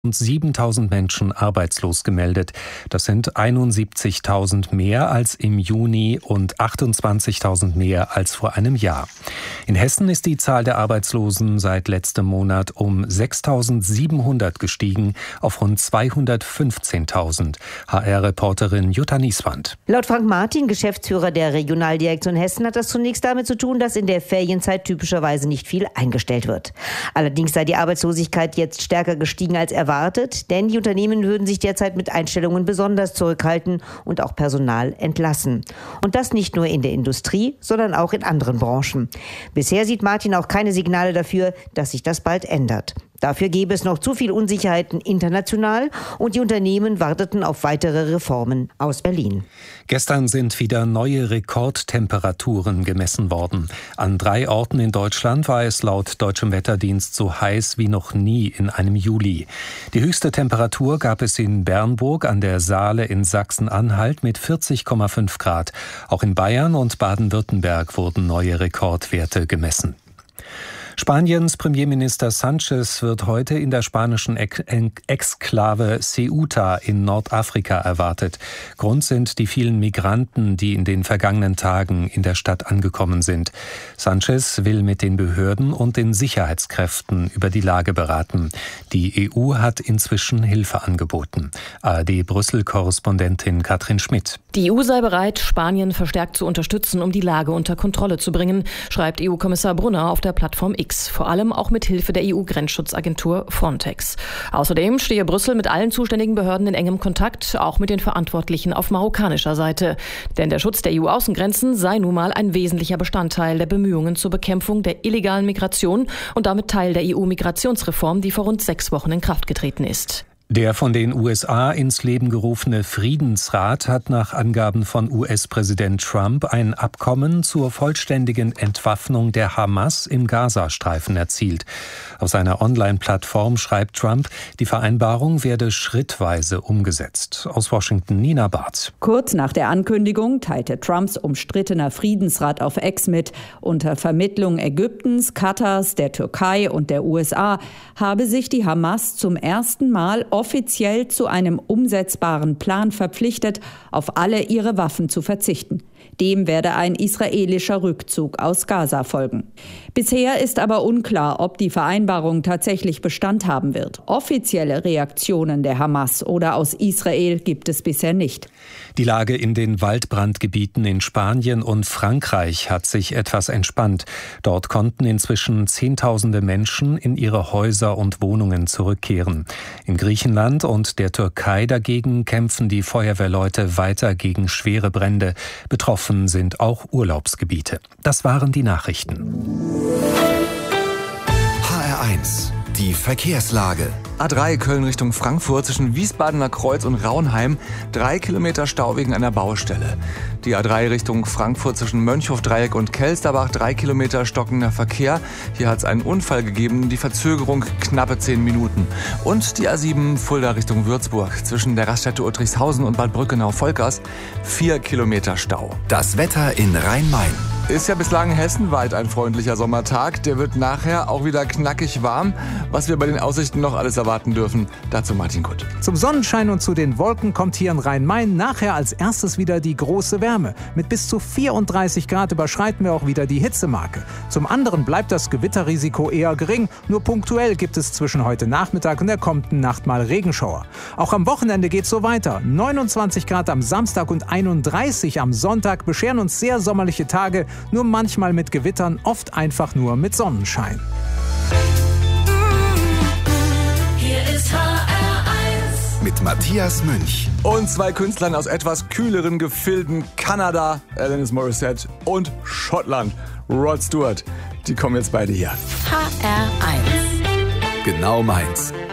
und 7.000 Menschen arbeitslos gemeldet. Das sind 71.000 mehr als im Juni und 28.000 mehr als vor einem Jahr. In Hessen ist die Zahl der Arbeitslosen seit letztem Monat um 6.700 gestiegen auf rund 215.000. HR-Reporterin Jutta Nieswand. Laut Frank Martin, Geschäftsführer der Regionaldirektion Hessen, hat das zunächst damit zu tun, dass in der Ferienzeit typischerweise nicht viel eingestellt wird. Allerdings sei die Arbeitslosigkeit jetzt stärker gestiegen als erwartet, denn die Unternehmen würden sich derzeit mit Einstellungen besonders zurückhalten und auch Personal entlassen. Und das nicht nur in der Industrie, sondern auch in anderen Branchen. Bisher sieht Martin auch keine Signale dafür, dass sich das bald ändert. Dafür gäbe es noch zu viel Unsicherheiten international und die Unternehmen warteten auf weitere Reformen aus Berlin. Gestern sind wieder neue Rekordtemperaturen gemessen worden. An 3 Orten in Deutschland war es laut Deutschem Wetterdienst so heiß wie noch nie in einem Juli. Die höchste Temperatur gab es in Bernburg an der Saale in Sachsen-Anhalt mit 40,5 Grad. Auch in Bayern und Baden-Württemberg wurden neue Rekordwerte gemessen. Spaniens Premierminister Sánchez wird heute in der spanischen Exklave Ceuta in Nordafrika erwartet. Grund sind die vielen Migranten, die in den vergangenen Tagen in der Stadt angekommen sind. Sánchez will mit den Behörden und den Sicherheitskräften über die Lage beraten. Die EU hat inzwischen Hilfe angeboten. ARD-Brüssel-Korrespondentin Katrin Schmidt. Die EU sei bereit, Spanien verstärkt zu unterstützen, um die Lage unter Kontrolle zu bringen, schreibt EU-Kommissar Brunner auf der Plattform X, vor allem auch mit Hilfe der EU-Grenzschutzagentur Frontex. Außerdem stehe Brüssel mit allen zuständigen Behörden in engem Kontakt, auch mit den Verantwortlichen auf marokkanischer Seite. Denn der Schutz der EU-Außengrenzen sei nun mal ein wesentlicher Bestandteil der Bemühungen zur Bekämpfung der illegalen Migration und damit Teil der EU-Migrationsreform, die vor rund 6 Wochen in Kraft getreten ist. Der von den USA ins Leben gerufene Friedensrat hat nach Angaben von US-Präsident Trump ein Abkommen zur vollständigen Entwaffnung der Hamas im Gazastreifen erzielt. Auf seiner Online-Plattform schreibt Trump, die Vereinbarung werde schrittweise umgesetzt. Aus Washington Nina Barth. Kurz nach der Ankündigung teilte Trumps umstrittener Friedensrat auf X mit, unter Vermittlung Ägyptens, Katars, der Türkei und der USA habe sich die Hamas zum ersten Mal offiziell zu einem umsetzbaren Plan verpflichtet, auf alle ihre Waffen zu verzichten. Dem werde ein israelischer Rückzug aus Gaza folgen. Bisher ist aber unklar, ob die Vereinbarung tatsächlich Bestand haben wird. Offizielle Reaktionen der Hamas oder aus Israel gibt es bisher nicht. Die Lage in den Waldbrandgebieten in Spanien und Frankreich hat sich etwas entspannt. Dort konnten inzwischen Zehntausende Menschen in ihre Häuser und Wohnungen zurückkehren. In Griechenland und der Türkei dagegen kämpfen die Feuerwehrleute weiter gegen schwere Brände. Betroffen sind auch Urlaubsgebiete. Das waren die Nachrichten. HR1, die Verkehrslage. A3 Köln Richtung Frankfurt zwischen Wiesbadener Kreuz und Raunheim. 3 Kilometer Stau wegen einer Baustelle. Die A3 Richtung Frankfurt zwischen Mönchhof-Dreieck und Kelsterbach. 3 Kilometer stockender Verkehr. Hier hat es einen Unfall gegeben. Die Verzögerung knappe 10 Minuten. Und die A7 Fulda Richtung Würzburg zwischen der Raststätte Uttrichshausen und Bad Brückenau-Volkers. 4 Kilometer Stau. Das Wetter in Rhein-Main. Ist ja bislang hessenweit ein freundlicher Sommertag. Der wird nachher auch wieder knackig warm. Was wir bei den Aussichten noch alles erwarten dürfen, dazu Martin Kutt. Zum Sonnenschein und zu den Wolken kommt hier in Rhein-Main nachher als erstes wieder die große Wärme. Mit bis zu 34 Grad überschreiten wir auch wieder die Hitzemarke. Zum anderen bleibt das Gewitterrisiko eher gering. Nur punktuell gibt es zwischen heute Nachmittag und der kommenden Nacht mal Regenschauer. Auch am Wochenende geht's so weiter. 29 Grad am Samstag und 31 am Sonntag bescheren uns sehr sommerliche Tage. Nur manchmal mit Gewittern, oft einfach nur mit Sonnenschein. Hier ist HR1 mit Matthias Münch. Und 2 Künstlern aus etwas kühleren Gefilden, Kanada, Alanis Morissette und Schottland, Rod Stewart. Die kommen jetzt beide hier. HR1. Genau meins.